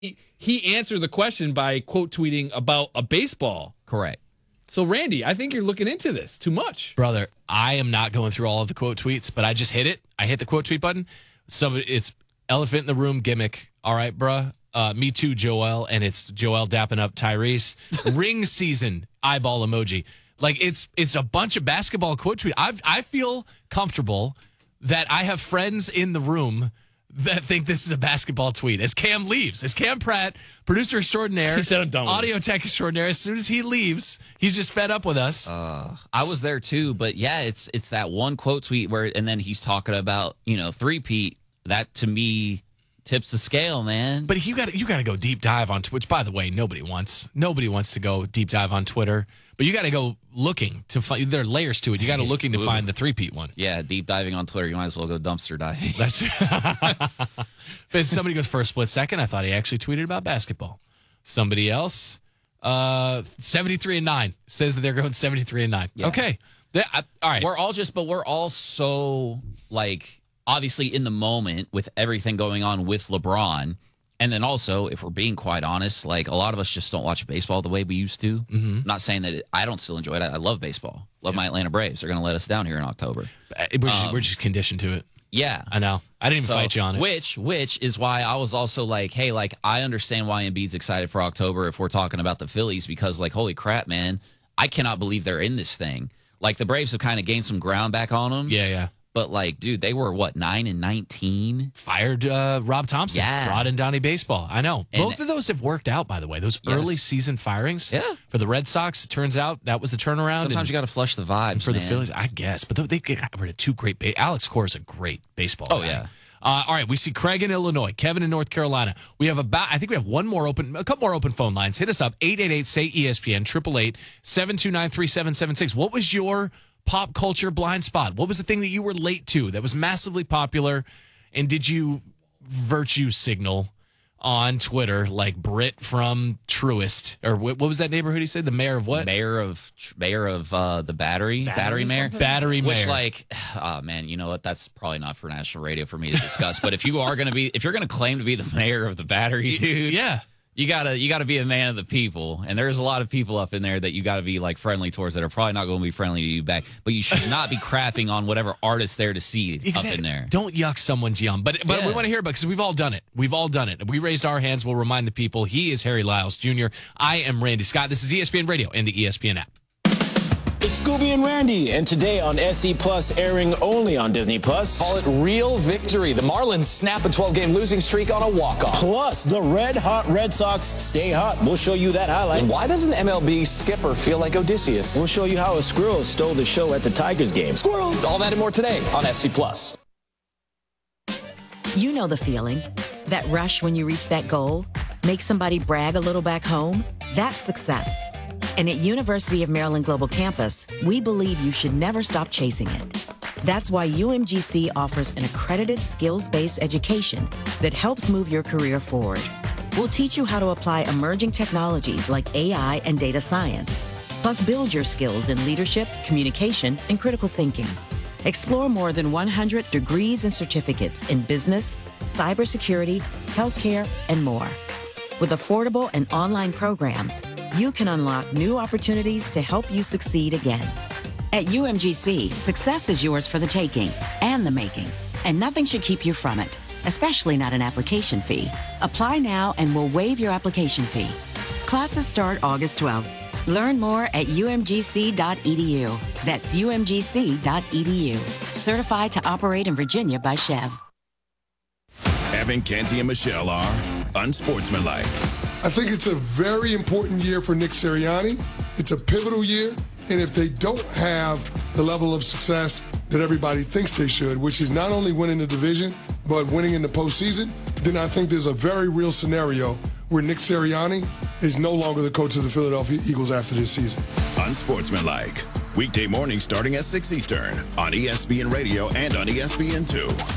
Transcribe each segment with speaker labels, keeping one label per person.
Speaker 1: he answered the question by quote tweeting about a baseball.
Speaker 2: Correct.
Speaker 1: So, Randy, I think you're looking into this too much.
Speaker 3: Brother, I am not going through all of the quote tweets, but I just hit it. I hit the quote tweet button. It's elephant in the room gimmick. All right, bruh. Me too, Joel. And it's Joel dapping up Tyrese. Ring season eyeball emoji. Like, it's a bunch of basketball quote tweets. I feel comfortable that I have friends in the room that think this is a basketball tweet. As Cam leaves, as Cam Pratt, producer extraordinaire,
Speaker 1: he said, I'm done with
Speaker 3: audio
Speaker 1: this.
Speaker 3: tech extraordinaire, as soon as he leaves, he's just fed up with us.
Speaker 2: I was there too, but yeah, it's that one quote tweet where, and then he's talking about, three-peat. That to me tips the scale, man.
Speaker 3: But you got to go deep dive on Twitch. By the way, nobody wants to go deep dive on Twitter. But you got to go looking to find. There are layers to it. You got to looking to find the three-peat one.
Speaker 2: Yeah, deep diving on Twitter. You might as well go dumpster diving.
Speaker 3: That's. But somebody goes for a split second. I thought he actually tweeted about basketball. Somebody else, 73-9 says that they're going 73-9.
Speaker 2: Yeah.
Speaker 3: Okay, all right.
Speaker 2: We're all so like obviously in the moment with everything going on with LeBron. And then also, if we're being quite honest, like a lot of us just don't watch baseball the way we used to. Mm-hmm. I'm not saying that I don't still enjoy it. I love baseball. Love my Atlanta Braves. They're going to let us down here in October.
Speaker 3: We're just conditioned to it.
Speaker 2: Yeah.
Speaker 3: I know. I didn't even fight you on it.
Speaker 2: Which is why I was also like, hey, like I understand why Embiid's excited for October if we're talking about the Phillies because like, holy crap, man, I cannot believe they're in this thing. Like the Braves have kind of gained some ground back on them.
Speaker 3: Yeah.
Speaker 2: But, like, dude, they were, 9-19?
Speaker 3: Fired Rob Thompson.
Speaker 2: Yeah.
Speaker 3: Brought in Donnie Baseball. I know.
Speaker 2: And
Speaker 3: both of those have worked out, by the way. Those early season firings.
Speaker 2: Yeah.
Speaker 3: For the Red Sox, it turns out that was the turnaround.
Speaker 2: Sometimes you got to flush the vibes,
Speaker 3: for the Phillies, I guess. But they got rid of two great Alex Cora is a great baseball guy.
Speaker 2: yeah.
Speaker 3: All right, we see Craig in Illinois, Kevin in North Carolina. We have I think we have a couple more open phone lines. Hit us up, 888-SAY-ESPN, 888-729-3776. What was your pop culture blind spot? What was the thing that you were late to that was massively popular? And did you virtue signal on Twitter like Britt from Truist? Or what was that neighborhood he said? The mayor of what?
Speaker 2: Mayor of the Battery Mayor?
Speaker 3: Battery Mayor.
Speaker 2: Which, like, oh, man, you know what? That's probably not for national radio for me to discuss. But if you're going to claim to be the mayor of the Battery, dude.
Speaker 3: Yeah.
Speaker 2: You gotta be a man of the people, and there's a lot of people up in there that you gotta be like friendly towards that are probably not going to be friendly to you back. But you should not be crapping on whatever artist there to see up in there.
Speaker 3: Don't yuck someone's yum. But we want to hear about because we've all done it. We've all done it. We raised our hands. We'll remind the people. He is Harry Lyles Jr. I am Randy Scott. This is ESPN Radio and the ESPN app.
Speaker 4: It's Scooby and Randy, and today on SC Plus, airing only on Disney Plus.
Speaker 5: Call it real victory. The Marlins snap a 12-game losing streak on a walk-off.
Speaker 4: Plus, the red-hot Red Sox stay hot. We'll show you that highlight.
Speaker 5: And why doesn't MLB skipper feel like Odysseus?
Speaker 4: We'll show you how a squirrel stole the show at the Tigers game.
Speaker 5: Squirrel! All that and more today on SC Plus.
Speaker 6: You know the feeling. That rush when you reach that goal. Make somebody brag a little back home. That's success. And at University of Maryland Global Campus, we believe you should never stop chasing it. That's why UMGC offers an accredited skills-based education that helps move your career forward. We'll teach you how to apply emerging technologies like AI and data science, plus build your skills in leadership, communication, and critical thinking. Explore more than 100 degrees and certificates in business, cybersecurity, healthcare, and more. With affordable and online programs, you can unlock new opportunities to help you succeed again. At UMGC, success is yours for the taking and the making, and nothing should keep you from it, especially not an application fee. Apply now and we'll waive your application fee. Classes start August 12th. Learn more at umgc.edu. That's umgc.edu. Certified to operate in Virginia by Chev.
Speaker 7: Evan, Canty, and Michelle are unsportsmanlike.
Speaker 8: I think it's a very important year for Nick Sirianni. It's a pivotal year, and if they don't have the level of success that everybody thinks they should, which is not only winning the division, but winning in the postseason, then I think there's a very real scenario where Nick Sirianni is no longer the coach of the Philadelphia Eagles after this season.
Speaker 7: Unsportsmanlike. Weekday mornings starting at 6 Eastern on ESPN Radio and on ESPN2.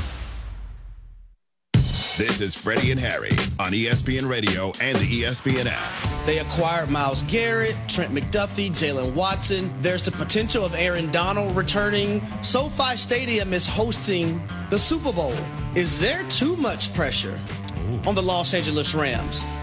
Speaker 7: This is Freddie and Harry on ESPN Radio and the ESPN app.
Speaker 9: They acquired Myles Garrett, Trent McDuffie, Jalen Watson. There's the potential of Aaron Donald returning. SoFi Stadium is hosting the Super Bowl. Is there too much pressure on the Los Angeles Rams.